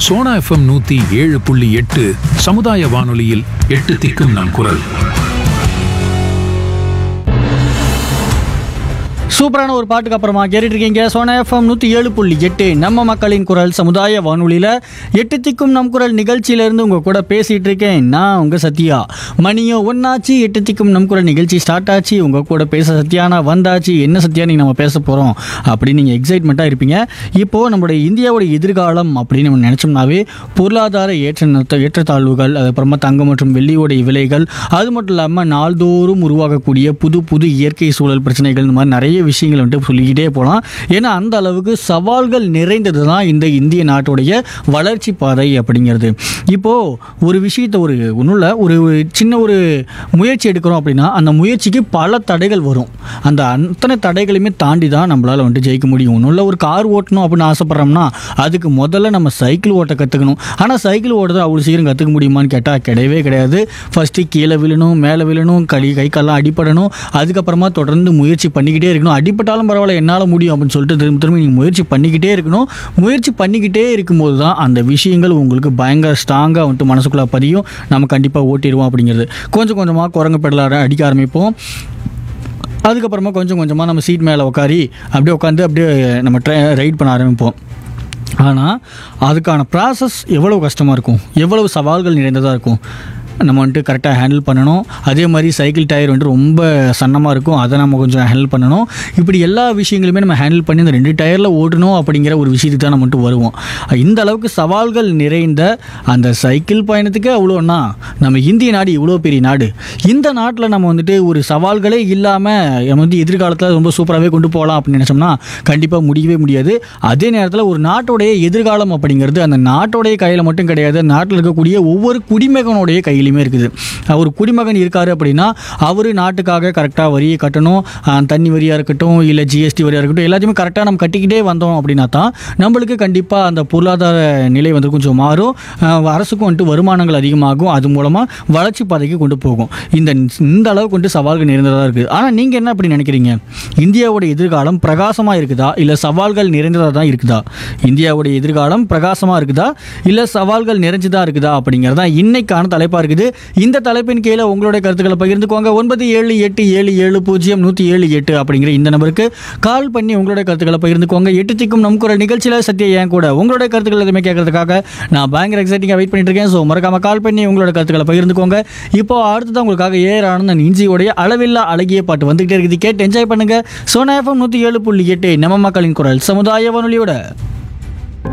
Sona FM 107.8 சமுதாய வானொலியில் 8 திக்கும் நம் குரல். சூப்பரான ஒரு பாட்டுக்கு அப்புறமா கேட்டுட்டு இருக்கீங்க சோனா எஃப்எம் 107.8 நம்ம மக்களின் குரல் சமுதாய வானொலியில் 8 திக்கும் நம் குரல் நிகழ்ச்சியிலேருந்து உங்கள் கூட பேசிகிட்டு இருக்கேன். நான் உங்கள் சத்யா. மணியோ ஒன்றாச்சு, 8 திக்கும் நம் குரல் நிகழ்ச்சி ஸ்டார்ட் ஆச்சு. உங்கள் கூட பேச சத்யானா வந்தாச்சு. என்ன சத்யா நீங்கள் நம்ம பேச போகிறோம் அப்படின்னு நீங்கள் எக்ஸைட்மெண்ட்டாக இருப்பீங்க. இப்போது நம்மளுடைய இந்தியாவோட எதிர்காலம் அப்படின்னு நம்ம நினச்சோம்னாவே பொருளாதார ஏற்றத்தாழ்வுகள், அதுக்கப்புறமா தங்கம் மற்றும் வெள்ளியோடைய விலைகள், அது மட்டும் இல்லாமல் நாள்தோறும் உருவாகக்கூடிய புது புது இயற்கை சூழல் பிரச்சனைகள், இந்த மாதிரி நிறைய விஷயங்கள் வந்துட்டு சொல்லிக்கிட்டே போகலாம். ஏன்னா அந்த அளவுக்கு சவால்கள் நிறைந்தது தான் இந்த இந்திய நாட்டுடைய வளர்ச்சி பாதை அப்படிங்கிறது. இப்போது ஒரு விஷயத்தை ஒரு சின்ன ஒரு முயற்சி எடுக்கிறோம் அப்படின்னா அந்த முயற்சிக்கு பல தடைகள் வரும். அந்த அத்தனை தடைகளையுமே தாண்டி தான் நம்மளால் வந்துட்டு ஜெயிக்க முடியும். ஒன்றும் ஒரு கார் ஓட்டணும் அப்படின்னு ஆசைப்பட்றோம்னா அதுக்கு முதல்ல நம்ம சைக்கிள் ஓட்ட கற்றுக்கணும். ஆனால் சைக்கிள் ஓட்டுறது அவ்வளோ சீக்கிரம் கற்றுக்க முடியுமான்னு கேட்டால் கிடையவே கிடையாது. ஃபஸ்ட்டு கீழே விழணும், மேலே விழணும், கை கால்லாம் அடிப்படணும். அதுக்கப்புறமா தொடர்ந்து முயற்சி பண்ணிக்கிட்டே இருக்கணும். அடிப்பட்டாலும் பரவாயில்ல, என்னால் முடியும் அப்படின்னு சொல்லிட்டு திரும்ப நீங்கள் முயற்சி பண்ணிக்கிட்டே இருக்கணும். முயற்சி பண்ணிக்கிட்டே இருக்கும்போது தான் அந்த விஷயங்கள் உங்களுக்கு பயங்கர ஸ்ட்ராங்காக வந்துட்டு மனசுக்குள்ளே பதியும். நம்ம கண்டிப்பாக ஓட்டிடுவோம் அப்படிங்கிறது. கொஞ்சம் கொஞ்சமாக குரங்கு பெடலாட அடிக்க ஆரம்பிப்போம். அதுக்கப்புறமா கொஞ்சம் கொஞ்சமாக நம்ம சீட் மேலே உட்காரி அப்படியே உட்காந்து அப்படியே நம்ம ரைட் பண்ண ஆரம்பிப்போம். ஆனால் அதுக்கான ப்ராசஸ் எவ்வளவு கஷ்டமாக இருக்கும், எவ்வளவு சவால்கள் நிறைந்ததாக இருக்கும். நம்ம வந்துட்டு கரெக்டாக ஹேண்டில் பண்ணணும். அதே மாதிரி சைக்கிள் டயர் வந்துட்டு ரொம்ப சன்னமாக இருக்கும், அதை நம்ம கொஞ்சம் ஹேண்டில் பண்ணணும். இப்படி எல்லா விஷயங்களுமே நம்ம ஹேண்டில் பண்ணி இந்த 2 டயரில் ஓட்டணும் அப்படிங்கிற ஒரு விஷயத்துக்கு தான் நம்ம வந்துட்டு வருவோம். இந்த அளவுக்கு சவால்கள் நிறைந்த அந்த சைக்கிள் பயணத்துக்கு அவ்வளோன்னா நம்ம இந்திய நாடு இவ்வளோ பெரிய நாடு. இந்த நாட்டில் நம்ம வந்துட்டு ஒரு சவால்களே இல்லாமல் நம்ம வந்து எதிர்காலத்தில் ரொம்ப சூப்பராகவே கொண்டு போகலாம் அப்படின்னு நினச்சோம்னா கண்டிப்பாக முடியவே முடியாது. அதே நேரத்தில் ஒரு நாட்டோடைய எதிர்காலம் அப்படிங்கிறது அந்த நாட்டோடைய கையில் மட்டும் கிடையாது, நாட்டில் இருக்கக்கூடிய ஒவ்வொரு குடிமகனுடைய கையில் இருக்குது. ஒரு குடிமகன் இருக்காரு அப்படின்னா அவர் நாட்டுக்காக கரெக்டாக வரியை கட்டணும். தண்ணி வரியாக இருக்கட்டும், இல்லை ஜிஎஸ்டி வரியாக இருக்கட்டும், எல்லாத்தையுமே கரெக்டாக நம்ம கட்டிக்கிட்டே வந்தோம் அப்படின்னா தான் நம்மளுக்கு கண்டிப்பாக அந்த பொருளாதார நிலை வந்து கொஞ்சம் மாறும். அரசுக்கும் வந்துட்டு வருமானங்கள் அதிகமாகும். அது மூலமாக வளர்ச்சி பாதைக்கு கொண்டு போகும். இந்த அளவுக்கு வந்துட்டு சவால்கள் நிறைந்ததாக இருக்குது. ஆனால் நீங்கள் என்ன அப்படி நினைக்கிறீங்க? இந்தியாவோட எதிர்காலம் பிரகாசமாக இருக்குதா, இல்லை சவால்கள் நிறைந்ததாக தான் இருக்குதா? இந்தியாவுடைய எதிர்காலம் பிரகாசமாக இருக்குதா, இல்லை சவால்கள் நிறைஞ்சதாக இருக்குதா அப்படிங்கிறதா இன்னைக்கான தலைப்பாக இருக்குது. இந்த தலைப்பின் கீழே உங்களுடைய கருத்துக்களை பகிர்ந்துக்கோங்க. 9787070178 அப்படிங்கிற இந்த நம்பருக்கு கால் பண்ணி உங்களுடைய கருத்துக்களை பகிர்ந்துக்கோங்க. 8 திக்கும் நம் குரல் நிகழ்ச்சியில் சத்யா என் கூட உங்களுடைய கருத்துக்கள் எதுவுமே கேட்கறதுக்காக நான் பயங்கர எக்ஸைட்டிங்காக வெயிட் பண்ணிட்டு இருக்கேன். ஸோ மறக்காம கால் பண்ணி உங்களோட கருத்துக்களை பகிர்ந்துக்கோங்க. இப்போ அடுத்ததான் உங்களுக்காக ஏஆர் ஆனந்தன் இஞ்சியோடைய அளவில்லா அழகிய பாட்டு வந்துகிட்டே இருக்குது. கேட்டு என்ஜாய் பண்ணுங்க. சோனா எஃப்எம் 107.8 நம்ம மக்களின் குரல் சமுதாய வானொலியோட.